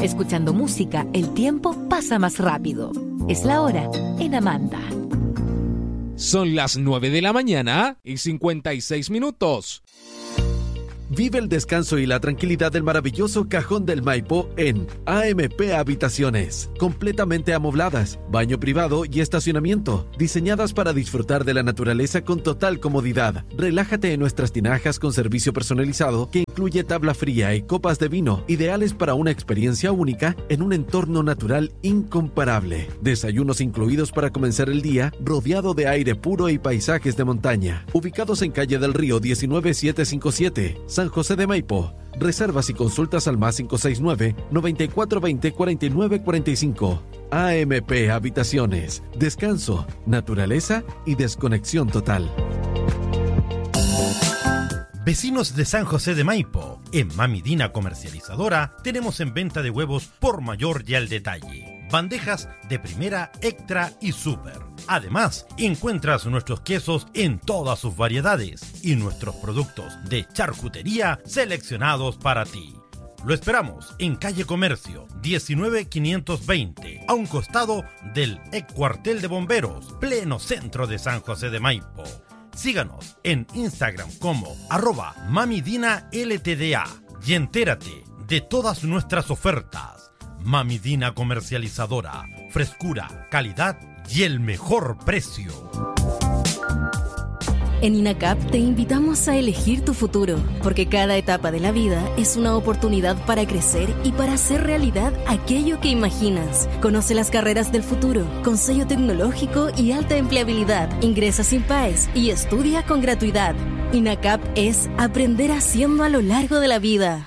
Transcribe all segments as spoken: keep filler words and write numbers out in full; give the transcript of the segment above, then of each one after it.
Escuchando música, el tiempo pasa más rápido. Es la hora en Amanda. Son las nueve de la mañana y cincuenta y seis minutos. Vive el descanso y la tranquilidad del maravilloso Cajón del Maipo en A M P Habitaciones. Completamente amobladas, baño privado y estacionamiento. Diseñadas para disfrutar de la naturaleza con total comodidad. Relájate en nuestras tinajas con servicio personalizado que incluye tabla fría y copas de vino. Ideales para una experiencia única en un entorno natural incomparable. Desayunos incluidos para comenzar el día rodeado de aire puro y paisajes de montaña. Ubicados en Calle del Río diecinueve setecientos cincuenta y siete. San José de Maipo. Reservas y consultas al más cinco seis nueve, noventa y cuatro veinte, cuarenta y nueve cuarenta y cinco. A M P Habitaciones. Descanso, naturaleza y desconexión total. Vecinos de San José de Maipo, en Mami Dina Comercializadora tenemos en venta de huevos por mayor y al detalle. Bandejas de primera, extra y super. Además, encuentras nuestros quesos en todas sus variedades y nuestros productos de charcutería seleccionados para ti. Lo esperamos en Calle Comercio diecinueve quinientos veinte, a un costado del ex cuartel de bomberos, pleno centro de San José de Maipo. Síganos en Instagram como arroba mamidina ltda y entérate de todas nuestras ofertas. Mami Dina Comercializadora, frescura, calidad y el mejor precio. En INACAP te invitamos a elegir tu futuro, porque cada etapa de la vida es una oportunidad para crecer y para hacer realidad aquello que imaginas. Conoce las carreras del futuro, con sello tecnológico y alta empleabilidad. Ingresa sin P A E S y estudia con gratuidad. INACAP es aprender haciendo a lo largo de la vida.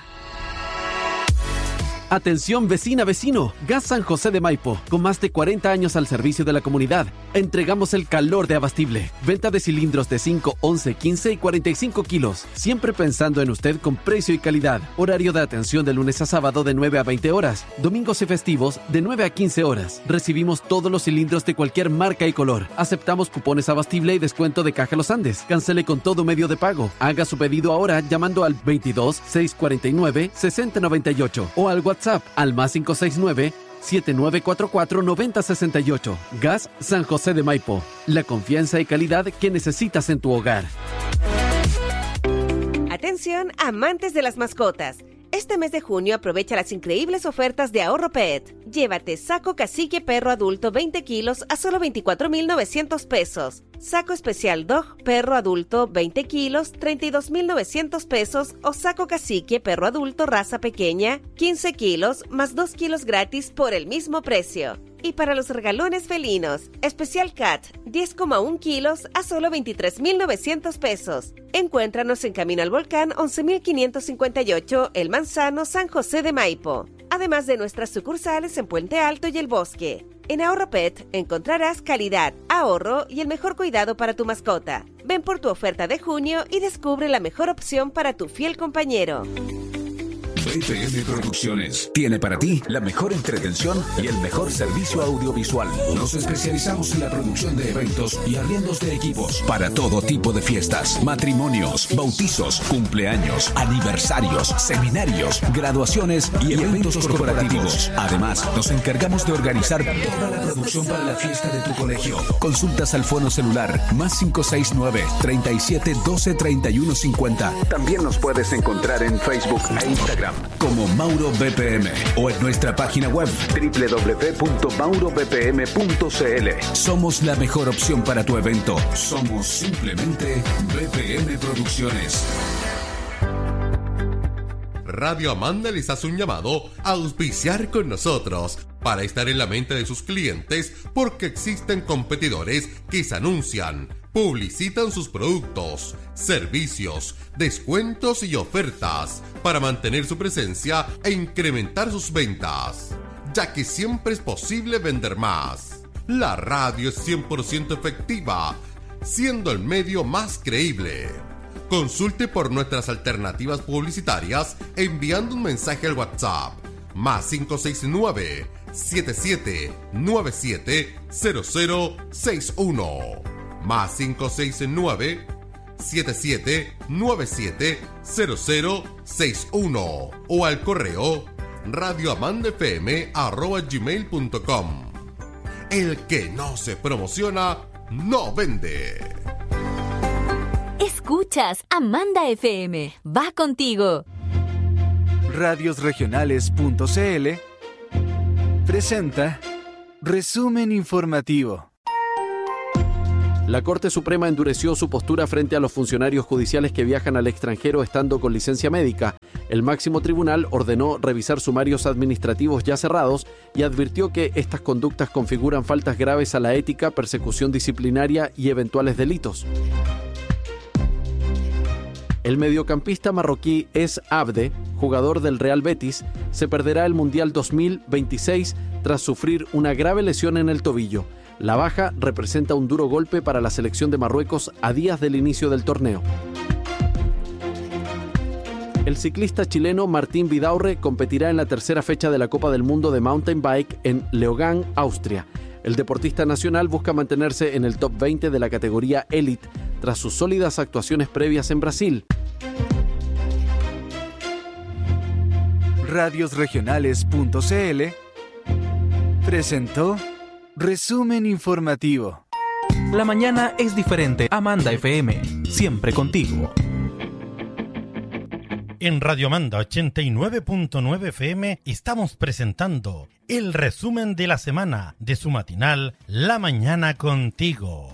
Atención vecina, vecino, Gas San José de Maipo, con más de cuarenta años al servicio de la comunidad. Entregamos el calor de Abastible. Venta de cilindros de cinco, once, quince y cuarenta y cinco kilos. Siempre pensando en usted con precio y calidad. Horario de atención de lunes a sábado de nueve a veinte horas. Domingos y festivos de nueve a quince horas. Recibimos todos los cilindros de cualquier marca y color. Aceptamos cupones Abastible y descuento de Caja Los Andes. Cancele con todo medio de pago. Haga su pedido ahora llamando al veintidós, seiscientos cuarenta y nueve, sesenta noventa y ocho o al WhatsApp al más cinco seis nueve, siete nueve cuatro cuatro, nueve cero seis ocho. Gas San José de Maipo. La confianza y calidad que necesitas en tu hogar. Atención, amantes de las mascotas. Este mes de junio aprovecha las increíbles ofertas de Ahorro Pet. Llévate saco cacique perro adulto veinte kilos a solo veinticuatro mil novecientos pesos. Saco especial dog perro adulto veinte kilos, treinta y dos mil novecientos pesos. O saco cacique perro adulto raza pequeña, quince kilos, más dos kilos gratis por el mismo precio. Y para los regalones felinos, especial cat, diez coma uno kilos a solo veintitrés mil novecientos pesos. Encuéntranos en Camino al Volcán once mil quinientos cincuenta y ocho, El Manzano, San José de Maipo. Además de nuestras sucursales en Puente Alto y El Bosque. En Ahorro Pet encontrarás calidad, ahorro y el mejor cuidado para tu mascota. Ven por tu oferta de junio y descubre la mejor opción para tu fiel compañero. B P M Producciones tiene para ti la mejor entretención y el mejor servicio audiovisual. Nos especializamos en la producción de eventos y arriendos de equipos para todo tipo de fiestas, matrimonios, bautizos, cumpleaños, aniversarios, seminarios, graduaciones y eventos corporativos. Además, nos encargamos de organizar toda la producción para la fiesta de tu colegio. Consultas al fono celular más cinco seis nueve, treinta y siete, doce, treinta y uno cincuenta. También nos puedes encontrar en Facebook e Instagram como Mauro B P M o en nuestra página web doble u doble u doble u punto mauro b p m punto c l. Somos la mejor opción para tu evento. Somos simplemente B P M Producciones. Radio Amanda les hace un llamado a auspiciar con nosotros para estar en la mente de sus clientes, porque existen competidores que se anuncian, publicitan sus productos, servicios, descuentos y ofertas para mantener su presencia e incrementar sus ventas, ya que siempre es posible vender más. La radio es cien por ciento efectiva, siendo el medio más creíble. Consulte por nuestras alternativas publicitarias enviando un mensaje al WhatsApp más cinco seis nueve, siete siete nueve siete, cero cero seis uno más cinco seis nueve, siete siete nueve siete, cero cero seis uno o al correo radioamandafm arroba gmail punto com. El que no se promociona, no vende. Escuchas Amanda F M. Va contigo. Radiosregionales.cl presenta Resumen Informativo. La Corte Suprema endureció su postura frente a los funcionarios judiciales que viajan al extranjero estando con licencia médica. El máximo tribunal ordenó revisar sumarios administrativos ya cerrados y advirtió que estas conductas configuran faltas graves a la ética, persecución disciplinaria y eventuales delitos. El mediocampista marroquí Es Abde, jugador del Real Betis, se perderá el Mundial dos mil veintiséis tras sufrir una grave lesión en el tobillo. La baja representa un duro golpe para la selección de Marruecos a días del inicio del torneo. El ciclista chileno Martín Vidaurre competirá en la tercera fecha de la Copa del Mundo de Mountain Bike en Leogang, Austria. El deportista nacional busca mantenerse en el top veinte de la categoría Elite tras sus sólidas actuaciones previas en Brasil. Radiosregionales.cl presentó Resumen Informativo. La mañana es diferente. Amanda F M, siempre contigo. En Radio Amanda ochenta y nueve punto nueve F M estamos presentando el resumen de la semana de su matinal La Mañana Contigo.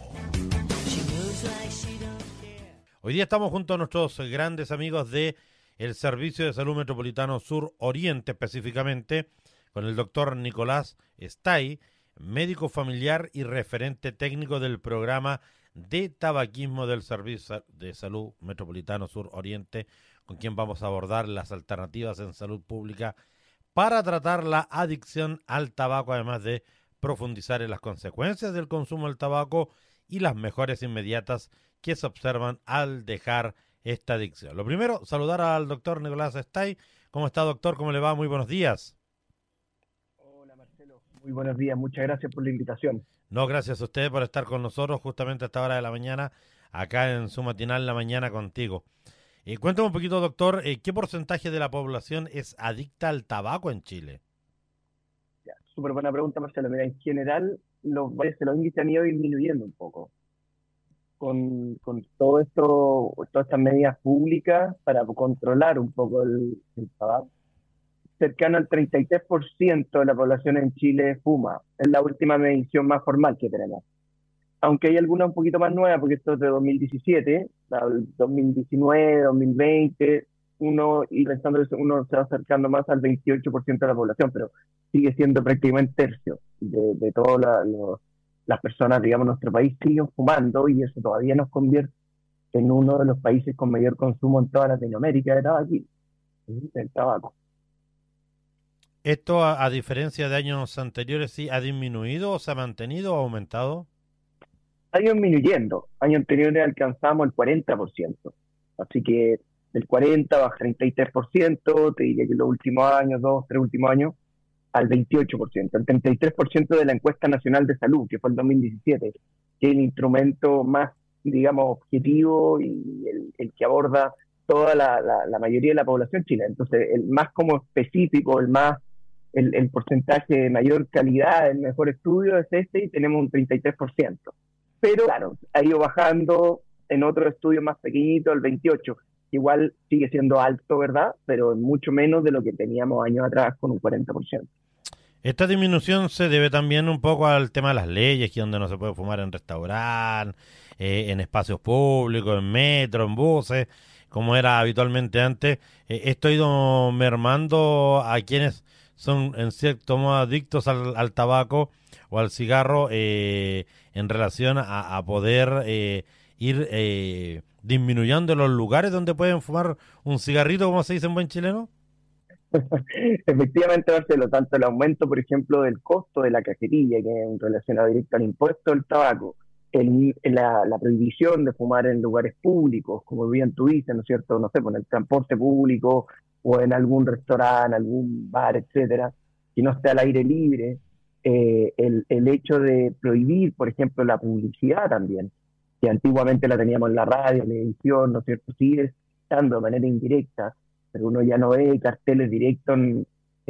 Hoy día estamos junto a nuestros grandes amigos de el Servicio de Salud Metropolitano Sur Oriente, específicamente con el doctor Nicolás Stay, médico familiar y referente técnico del programa de tabaquismo del Servicio de Salud Metropolitano Sur Oriente, con quien vamos a abordar las alternativas en salud pública para tratar la adicción al tabaco, además de profundizar en las consecuencias del consumo del tabaco y las mejoras inmediatas que se observan al dejar esta adicción. Lo primero, saludar al doctor Nicolás Stay. ¿Cómo está, doctor? ¿Cómo le va? Muy buenos días. Hola, Marcelo. Muy buenos días. Muchas gracias por la invitación. No, gracias a usted por estar con nosotros justamente a esta hora de la mañana, acá en su matinal La Mañana Contigo. Eh, cuéntame un poquito, doctor, eh, ¿qué porcentaje de la población es adicta al tabaco en Chile? Ya, súper buena pregunta, Marcelo. Mira, en general, los, los índices han ido disminuyendo un poco. Con, con todo esto, todas estas medidas públicas para controlar un poco el, el tabaco. Cercano al treinta y tres por ciento de la población en Chile fuma. Es la última medición más formal que tenemos. Aunque hay algunas un poquito más nuevas, porque esto es de dos mil diecisiete, dos mil diecinueve, dos mil veinte, uno, y pensando eso, uno se va acercando más al veintiocho por ciento de la población, pero sigue siendo prácticamente tercio de, de todas la, las personas, digamos, en nuestro país siguen fumando, y eso todavía nos convierte en uno de los países con mayor consumo en toda Latinoamérica de tabaco, del tabaco. ¿Esto, a, a diferencia de años anteriores, sí ha disminuido o se ha mantenido o ha aumentado? Ha ido disminuyendo. Años anteriores alcanzamos el cuarenta por ciento. Así que del cuarenta baja treinta y tres por ciento, te diría que en los últimos años, dos, tres últimos años, al veintiocho por ciento. El treinta y tres por ciento de la Encuesta Nacional de Salud, que fue el dos mil diecisiete, que es el instrumento más, digamos, objetivo y el, el que aborda toda la, la, la mayoría de la población chilena. Entonces, el más como específico, el más el, el porcentaje de mayor calidad, el mejor estudio es este, y tenemos un treinta y tres por ciento. Pero claro, ha ido bajando en otros estudios más pequeñitos, el veintiocho por ciento. Igual sigue siendo alto, ¿verdad? Pero mucho menos de lo que teníamos años atrás con un cuarenta por ciento. Esta disminución se debe también un poco al tema de las leyes, que donde no se puede fumar en restaurantes, eh, en espacios públicos, en metro, en buses, como era habitualmente antes. Eh, esto ha ido mermando a quienes son en cierto modo adictos al, al tabaco o al cigarro, eh, en relación a, a poder eh, ir eh, disminuyendo los lugares donde pueden fumar un cigarrito, como se dice en buen chileno. Efectivamente, Marcelo, tanto el aumento, por ejemplo, del costo de la cajetilla, que es relacionado directo al impuesto del tabaco, el, la, la prohibición de fumar en lugares públicos, como bien tú dices, ¿no es cierto? No sé, en el transporte público o en algún restaurante, algún bar, etcétera, que no esté al aire libre. Eh, el, el hecho de prohibir, por ejemplo, la publicidad también, que antiguamente la teníamos en la radio, en la televisión, ¿no es cierto? Sigue estando de manera indirecta, pero uno ya no ve carteles directos en,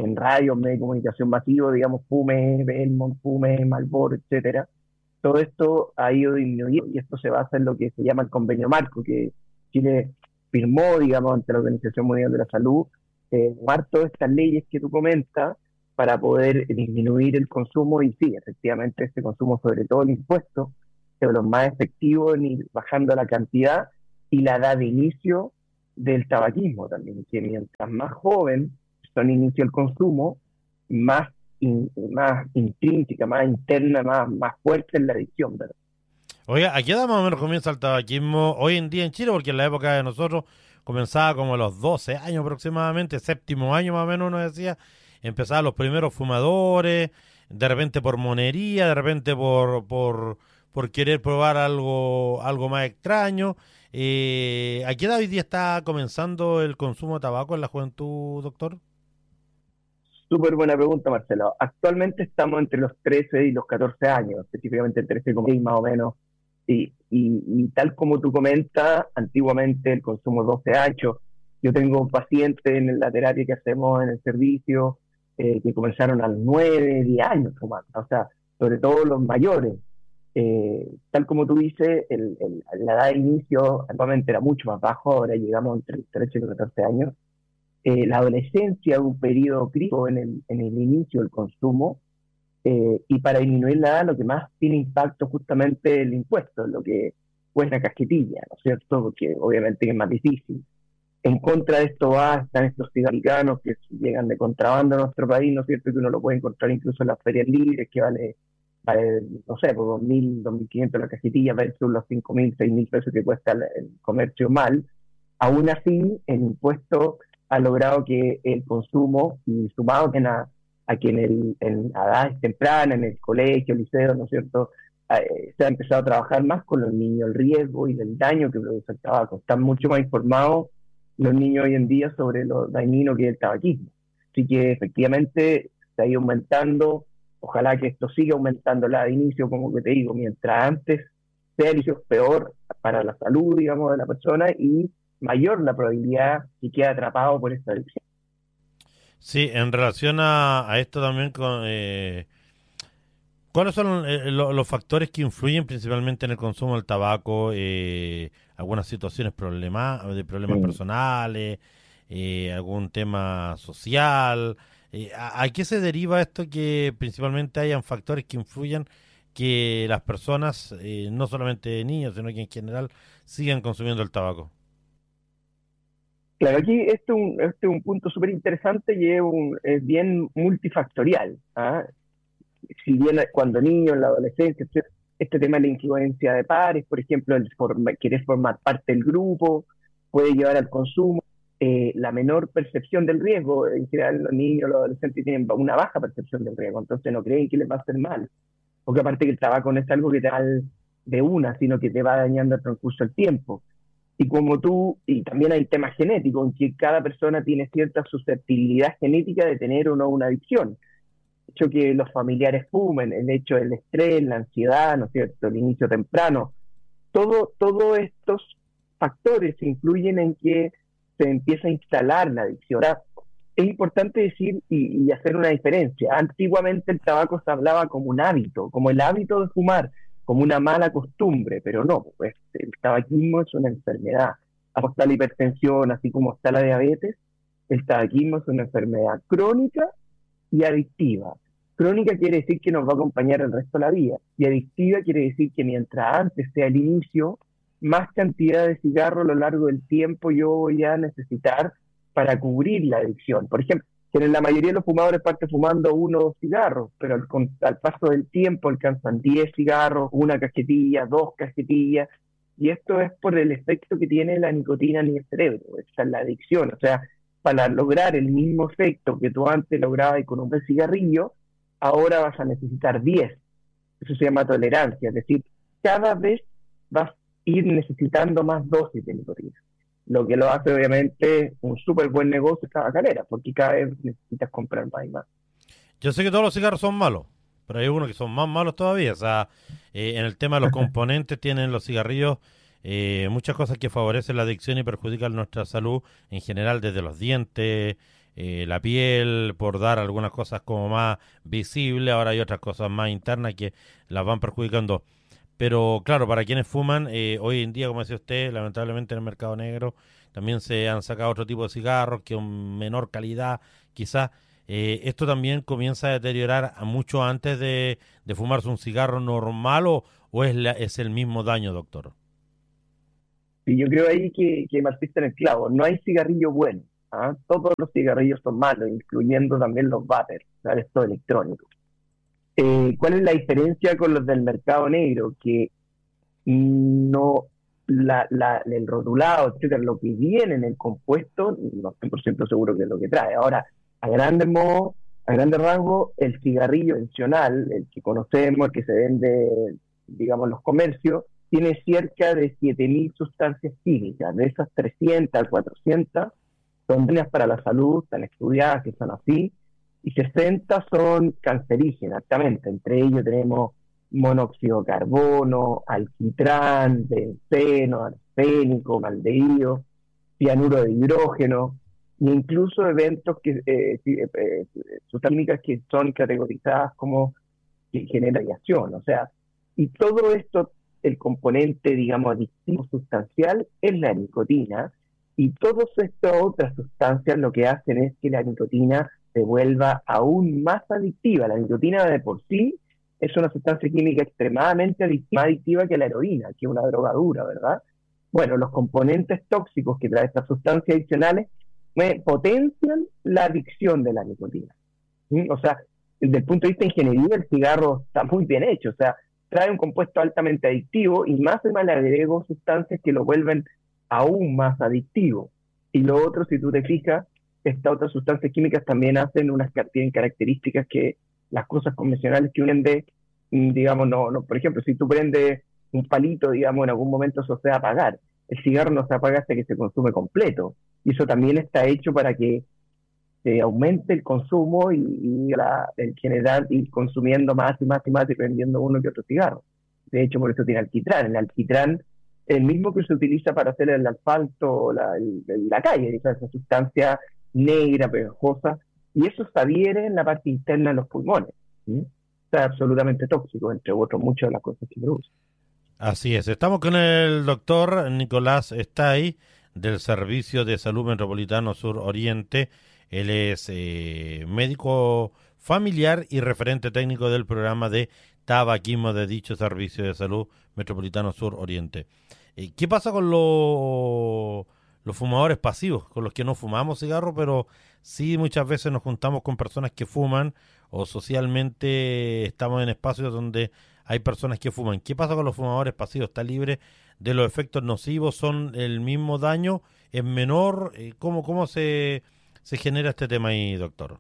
en radio, medios de comunicación masivo, digamos, Pume, Belmont, Pume, Marlboro, etcétera. Todo esto ha ido disminuyendo y esto se basa en lo que se llama el convenio marco, que Chile firmó, digamos, ante la Organización Mundial de la Salud, eh, tomar todas estas leyes que tú comentas para poder disminuir el consumo. Y sí, efectivamente, este consumo, sobre todo el impuesto, es de los más efectivos en ir bajando la cantidad y la edad de inicio del tabaquismo también, que mientras más joven son inicio el consumo, más, in, más intrínseca, más interna, más, más fuerte es la adicción, ¿verdad? Oiga, ¿a qué edad más o menos comienza el tabaquismo hoy en día en Chile? Porque en la época de nosotros comenzaba como a los doce años aproximadamente, séptimo año más o menos uno decía, empezaban los primeros fumadores, de repente por monería, de repente por por, por querer probar algo algo más extraño. Eh, ¿A qué edad hoy día está comenzando el consumo de tabaco en la juventud, doctor? Súper buena pregunta, Marcelo. Actualmente estamos entre los trece y los catorce años, específicamente trece coma seis más o menos. Y, y, y tal como tú comentas, antiguamente el consumo doce años. Yo tengo pacientes en la terapia que hacemos en el servicio eh, que comenzaron a los nueve, diez años fumando. O sea, sobre todo los mayores. Eh, tal como tú dices, el, el, la edad de inicio actualmente era mucho más bajo, ahora llegamos entre los trece y los catorce años. Eh, la adolescencia es un periodo crítico en el, en el inicio del consumo, eh, y para disminuir la edad lo que más tiene impacto justamente el impuesto, lo que cuesta la cajetilla, ¿no es cierto? Porque obviamente es más difícil. En contra de esto va, están estos cigarricanos que llegan de contrabando a nuestro país, ¿no es cierto? Que uno lo puede encontrar incluso en las ferias libres, que vale, vale no sé, por dos mil, dos mil quinientos la cajetilla versus los cinco mil, seis mil pesos que cuesta el, el comercio mal. Aún así, el impuesto ha logrado que el consumo, y sumado a, a que en, el, en edades tempranas, en el colegio, liceo, ¿no es cierto?, eh, se ha empezado a trabajar más con los niños, el riesgo y el daño que produce el tabaco. Están mucho más informados los niños hoy en día sobre lo dañino que es el tabaquismo. Así que efectivamente se ha ido aumentando, ojalá que esto siga aumentando la de inicio, como que te digo, mientras antes sea el inicio peor para la salud, digamos, de la persona, y mayor la probabilidad que quede atrapado por esta adicción. Sí, en relación a, a esto también, con, eh, ¿cuáles son eh, lo, los factores que influyen principalmente en el consumo del tabaco? Eh, algunas situaciones problema, de problemas sí. personales, eh, algún tema social. Eh, ¿a, ¿A qué se deriva esto que principalmente hayan factores que influyan que las personas, eh, no solamente niños, sino que en general, sigan consumiendo el tabaco? Claro, aquí este es un, este es un punto súper interesante y es, un, es bien multifactorial. ¿ah? Si bien cuando niño, en la adolescencia, este tema de la influencia de pares, por ejemplo, el forma, querer formar parte del grupo, puede llevar al consumo, eh, la menor percepción del riesgo. En general, los niños, los adolescentes tienen una baja percepción del riesgo, entonces no creen que les va a hacer mal. Porque aparte que el tabaco no es algo que te da de una, sino que te va dañando al transcurso del tiempo. Y como tú, y también hay temas genéticos, en que cada persona tiene cierta susceptibilidad genética de tener o no una adicción. El hecho que los familiares fumen, el hecho del estrés, la ansiedad, ¿no es cierto?, el inicio temprano, todo, todos estos factores influyen en que se empieza a instalar la adicción. Ahora, es importante decir y, y hacer una diferencia. Antiguamente el tabaco se hablaba como un hábito, como el hábito de fumar, como una mala costumbre, pero no, pues el tabaquismo es una enfermedad. Como está la hipertensión, así como está la diabetes, el tabaquismo es una enfermedad crónica y adictiva. Crónica quiere decir que nos va a acompañar el resto de la vida, y adictiva quiere decir que mientras antes sea el inicio, más cantidad de cigarro a lo largo del tiempo yo voy a necesitar para cubrir la adicción. Por ejemplo, que en la mayoría de los fumadores parten fumando uno o dos cigarros, pero al, al paso del tiempo alcanzan diez cigarros, una cajetilla, dos cajetillas, y esto es por el efecto que tiene la nicotina en el cerebro. Esa es la adicción. O sea, para lograr el mismo efecto que tú antes lograbas con un cigarrillo, ahora vas a necesitar diez. Eso se llama tolerancia, es decir, cada vez vas a ir necesitando más dosis de nicotina. Lo que lo hace obviamente un súper buen negocio tabacalera, porque cada vez necesitas comprar más y más. Yo sé que todos los cigarros son malos, pero hay unos que son más malos todavía. O sea, eh, en el tema de los componentes tienen los cigarrillos eh, muchas cosas que favorecen la adicción y perjudican nuestra salud en general, desde los dientes, eh, la piel, por dar algunas cosas como más visibles. Ahora hay otras cosas más internas que las van perjudicando. Pero claro, para quienes fuman, eh, hoy en día, como decía usted, lamentablemente en el mercado negro también se han sacado otro tipo de cigarros que son menor calidad, quizás. Eh, ¿Esto también comienza a deteriorar a mucho antes de, de fumarse un cigarro normal o, o es, la, es el mismo daño, doctor? Sí, yo creo ahí que, que marxista en el clavo. No hay cigarrillo bueno. ¿ah? Todos los cigarrillos son malos, incluyendo también los vapers, ¿sabes? Esto electrónico. Eh, ¿Cuál es la diferencia con los del mercado negro? Que no la, la, el rotulado, etcétera, lo que viene en el compuesto, no estoy por ciento seguro que es lo que trae. Ahora, a grandes modos, a grandes rasgos, el cigarrillo convencional, el que conocemos, el que se vende, digamos, en los comercios, tiene cerca de siete mil sustancias químicas. De esas trescientas, cuatrocientas son buenas para la salud, están estudiadas, que son así, y sesenta son cancerígenas, exactamente. Entre ellos tenemos monóxido de carbono, alquitrán, benceno, arsénico, maldehído, cianuro de hidrógeno, e incluso eventos que eh, eh, sustancias químicas que son categorizadas como que generan radiación. O sea, y todo esto, el componente, digamos, adictivo sustancial es la nicotina, y todas estas otras sustancias lo que hacen es que la nicotina se vuelva aún más adictiva. La nicotina de por sí es una sustancia química extremadamente adictiva, más adictiva que la heroína, que es una droga dura, ¿verdad? Bueno, los componentes tóxicos que trae estas sustancias adicionales eh, potencian la adicción de la nicotina. ¿sí? O sea, desde el punto de vista de ingeniería, el cigarro está muy bien hecho, o sea, trae un compuesto altamente adictivo y más y más le agrego sustancias que lo vuelven aún más adictivo. Y lo otro, si tú te fijas, estas otras sustancias químicas también hacen unas tienen características que las cosas convencionales que unen de, digamos, no, no, por ejemplo, si tú prendes un palito, digamos, en algún momento eso se va a apagar. El cigarro no se apaga hasta que se consume completo. Y eso también está hecho para que se aumente el consumo y, y la, en general ir consumiendo más y más y más y prendiendo uno que otro cigarro. De hecho, por eso tiene alquitrán. El alquitrán es el mismo que se utiliza para hacer el asfalto, la, el, la calle, esa sustancia negra, pegajosa, y eso se adhiere en la parte interna de los pulmones. ¿sí? O sea, absolutamente tóxico, entre otros muchas de las cosas que produce. Así es. Estamos con el doctor Nicolás Stay, del Servicio de Salud Metropolitano Sur Oriente. Él es eh, médico familiar y referente técnico del programa de tabaquismo de dicho Servicio de Salud Metropolitano Sur Oriente. Eh, ¿Qué pasa con los... los fumadores pasivos, con los que no fumamos cigarro, pero sí muchas veces nos juntamos con personas que fuman o socialmente estamos en espacios donde hay personas que fuman? ¿Qué pasa con los fumadores pasivos? ¿Está libre de los efectos nocivos? ¿Son el mismo daño? ¿Es menor? ¿Cómo, cómo se, se genera este tema ahí, doctor?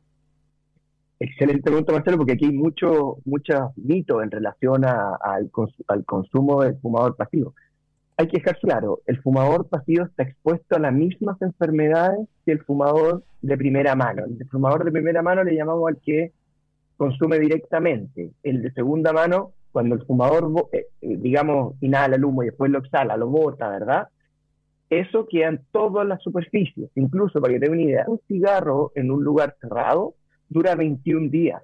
Excelente pregunta, Marcelo, porque aquí hay mucho, muchos mitos en relación a, a, al, cons al consumo del fumador pasivo. Hay que dejar claro, el fumador pasivo está expuesto a las mismas enfermedades que el fumador de primera mano. El fumador de primera mano le llamamos al que consume directamente. El de segunda mano, cuando el fumador, eh, digamos, inhala el humo y después lo exhala, lo bota, ¿verdad? Eso queda en todas las superficies. Incluso, para que te dé una idea, un cigarro en un lugar cerrado dura veintiún días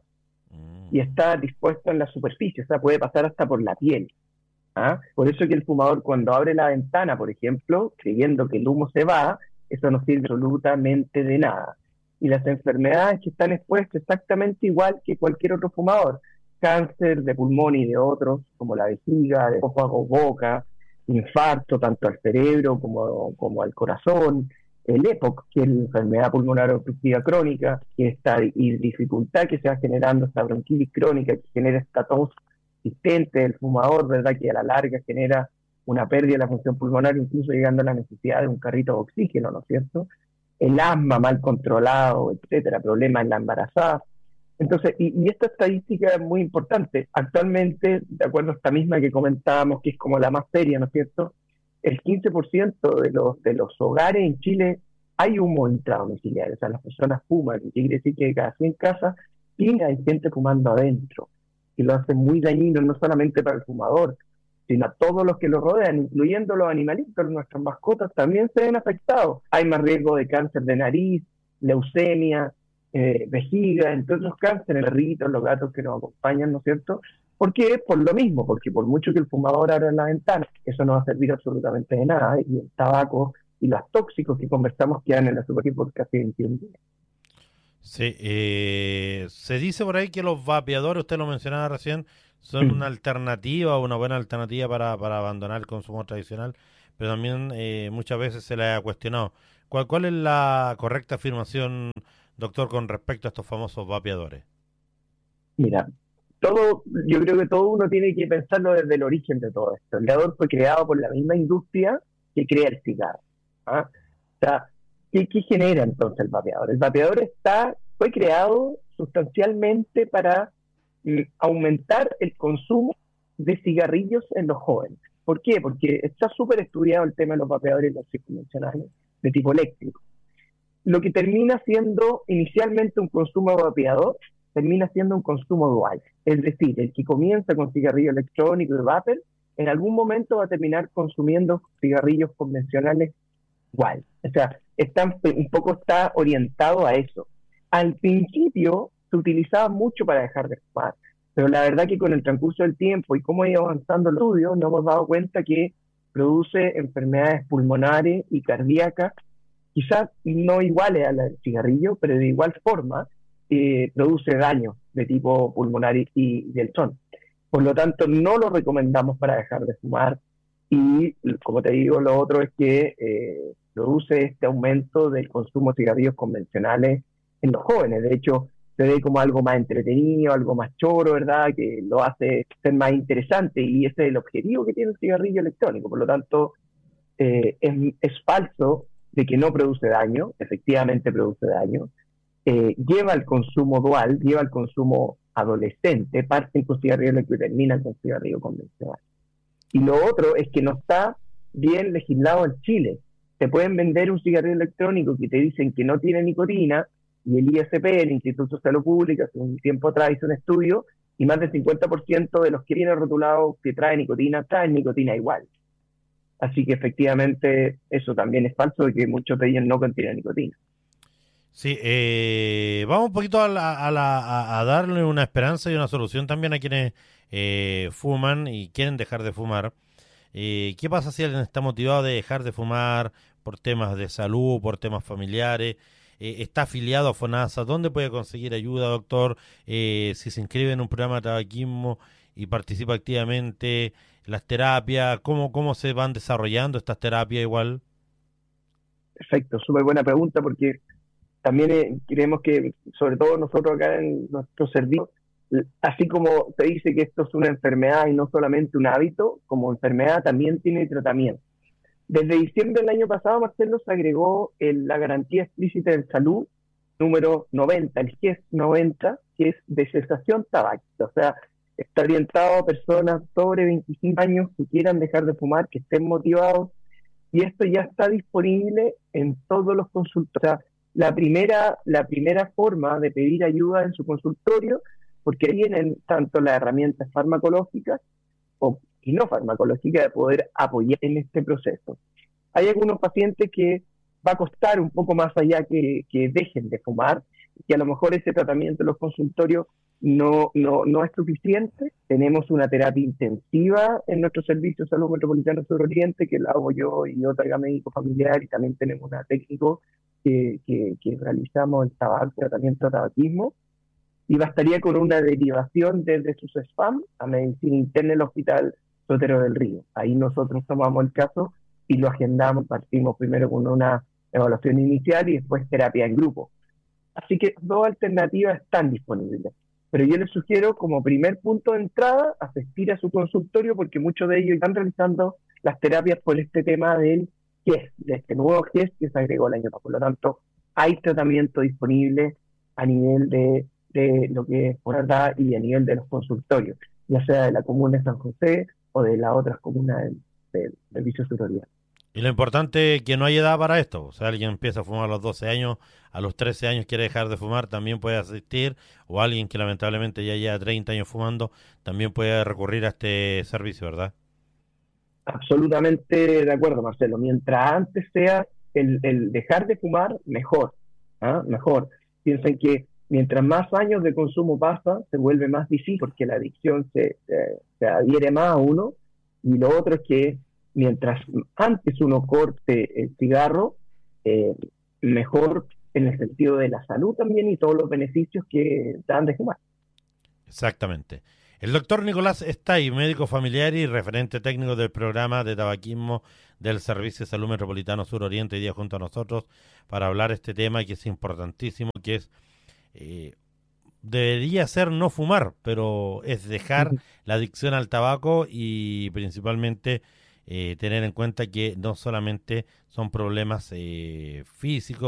y está dispuesto en la superficie, o sea, puede pasar hasta por la piel. ¿Ah? Por eso que el fumador cuando abre la ventana, por ejemplo, creyendo que el humo se va, eso no sirve absolutamente de nada. Y las enfermedades que están expuestas exactamente igual que cualquier otro fumador, cáncer de pulmón y de otros, como la vejiga, de esófago, boca, infarto tanto al cerebro como, como al corazón, el E P O C, que es la enfermedad pulmonar obstructiva crónica, que esta y dificultad que se va generando, esta bronquitis crónica que genera esta tos existente del fumador, ¿verdad? Que a la larga genera una pérdida de la función pulmonar, incluso llegando a la necesidad de un carrito de oxígeno, ¿no es cierto? El asma mal controlado, etcétera, problemas en la embarazada. Entonces, y, y esta estadística es muy importante. Actualmente, de acuerdo a esta misma que comentábamos, que es como la más seria, ¿no es cierto? El quince por ciento de los, de los hogares en Chile hay humo intradomiciliario, o sea, las personas fuman, y quiere decir que cada cien casas tiene hay gente fumando adentro, y lo hace muy dañino no solamente para el fumador, sino a todos los que lo rodean, incluyendo los animalitos, nuestras mascotas también se ven afectados. Hay más riesgo de cáncer de nariz, leucemia, eh, vejiga, entre otros cánceres, los perritos, los gatos que nos acompañan, ¿no es cierto? ¿Por qué? Por lo mismo, porque por mucho que el fumador abra la ventana, eso no va a servir absolutamente de nada, ¿eh? Y el tabaco y los tóxicos que conversamos quedan en la superficie por casi veintiún días. Sí, eh, se dice por ahí que los vapeadores, usted lo mencionaba recién, son una alternativa, una buena alternativa para, para abandonar el consumo tradicional, pero también eh, muchas veces se le ha cuestionado. ¿Cuál, ¿Cuál es la correcta afirmación, doctor, con respecto a estos famosos vapeadores? Mira, todo, yo creo que todo uno tiene que pensarlo desde el origen de todo esto. El vapeador fue creado por la misma industria que crea el cigarro, ¿ah? O sea, ¿Qué, ¿Qué genera entonces el vapeador? El vapeador está, fue creado sustancialmente para mm, aumentar el consumo de cigarrillos en los jóvenes. ¿Por qué? Porque está súper estudiado el tema de los vapeadores y los convencionales de tipo eléctrico. Lo que termina siendo inicialmente un consumo de vapeador, termina siendo un consumo dual. Es decir, el que comienza con cigarrillo electrónico y vapor, en algún momento va a terminar consumiendo cigarrillos convencionales igual. O sea, está, un poco está orientado a eso. Al principio se utilizaba mucho para dejar de fumar, pero la verdad que con el transcurso del tiempo y cómo ha ido avanzando el estudio, nos hemos dado cuenta que produce enfermedades pulmonares y cardíacas, quizás no iguales a la del cigarrillo, pero de igual forma eh, produce daño de tipo pulmonar y, y del son. Por lo tanto, no lo recomendamos para dejar de fumar. Y, como te digo, lo otro es que eh, produce este aumento del consumo de cigarrillos convencionales en los jóvenes. De hecho, se ve como algo más entretenido, algo más choro, ¿verdad? Que lo hace ser más interesante, y ese es el objetivo que tiene el cigarrillo electrónico. Por lo tanto, eh, es, es falso de que no produce daño. Efectivamente produce daño. Eh, lleva al consumo dual, lleva al consumo adolescente, parten con cigarrillo eléctrico y terminan con cigarrillo convencional. Y lo otro es que no está bien legislado en Chile. Te pueden vender un cigarrillo electrónico que te dicen que no tiene nicotina, y el I S P, el Instituto de Salud Pública, hace un tiempo atrás hizo un estudio, y más del cincuenta por ciento de los que vienen rotulados que trae nicotina, traen nicotina igual. Así que efectivamente eso también es falso, de que muchos de ellos no contienen nicotina. Sí, eh, vamos un poquito a, la, a, la, a, a darle una esperanza y una solución también a quienes eh, fuman y quieren dejar de fumar. Eh, ¿Qué pasa si alguien está motivado de dejar de fumar por temas de salud, por temas familiares? Eh, ¿Está afiliado a FONASA? ¿Dónde puede conseguir ayuda, doctor? Eh, si se inscribe en un programa de tabaquismo y participa activamente, las terapias, ¿cómo, cómo se van desarrollando estas terapias igual? Perfecto, súper buena pregunta, porque también eh, creemos que, sobre todo nosotros acá en nuestro servicio, así como se dice que esto es una enfermedad y no solamente un hábito, como enfermedad también tiene tratamiento. Desde diciembre del año pasado, Marcelo, se agregó el, la garantía explícita en salud número noventa, el G E S noventa, que es de cesación tabáquica. O sea, está orientado a personas sobre veinticinco años que quieran dejar de fumar, que estén motivados, y esto ya está disponible en todos los consultorios. O sea, la primera, la primera forma de pedir ayuda en su consultorio, porque tienen tanto las herramientas farmacológicas o, y no farmacológicas de poder apoyar en este proceso. Hay algunos pacientes que va a costar un poco más allá que, que dejen de fumar, que a lo mejor ese tratamiento en los consultorios no, no, no es suficiente. Tenemos una terapia intensiva en nuestro servicio de salud metropolitano Sur-Oriente, que la hago yo y otra médico familiar, y también tenemos una técnico que, que, que realizamos el tabaco, tratamiento de tabaquismo, y bastaría con una derivación desde sus spam a medicina interna en el Hospital Sotero del Río. Ahí nosotros tomamos el caso y lo agendamos, partimos primero con una evaluación inicial y después terapia en grupo. Así que dos alternativas están disponibles. Pero yo les sugiero, como primer punto de entrada, asistir a su consultorio, porque muchos de ellos están realizando las terapias por este tema del G E S, de este nuevo G E S que se agregó el año pasado. Por lo tanto, hay tratamiento disponible a nivel de, de lo que es por verdad y a nivel de los consultorios, ya sea de la comuna de San José o de las otras comunas del, del servicio Sur-Oriente. Y lo importante es que no hay edad para esto. O sea, alguien empieza a fumar a los doce años, a los trece años quiere dejar de fumar, también puede asistir, o alguien que lamentablemente ya lleva treinta años fumando, también puede recurrir a este servicio, ¿verdad? Absolutamente de acuerdo, Marcelo. Mientras antes sea el, el dejar de fumar, mejor. ¿ah? Mejor. Piensen que mientras más años de consumo pasa, se vuelve más difícil porque la adicción se, se, se adhiere más a uno. Y lo otro es que mientras antes uno corte el cigarro, eh, mejor en el sentido de la salud también y todos los beneficios que dan de fumar. Exactamente. El doctor Nicolás Estay, médico familiar y referente técnico del programa de tabaquismo del Servicio de Salud Metropolitano Sur Oriente, hoy día junto a nosotros para hablar este tema que es importantísimo, que es eh, debería ser no fumar, pero es dejar la adicción al tabaco y principalmente eh, tener en cuenta que no solamente son problemas eh, físicos,